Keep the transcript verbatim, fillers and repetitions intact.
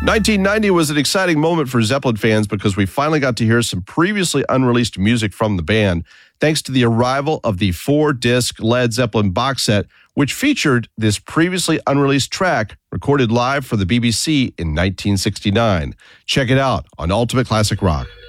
nineteen ninety was an exciting moment for Zeppelin fans because we finally got to hear some previously unreleased music from the band, thanks to the arrival of the four-disc Led Zeppelin box set, which featured this previously unreleased track recorded live for the B B C in nineteen sixty-nine. Check it out on Ultimate Classic Rock.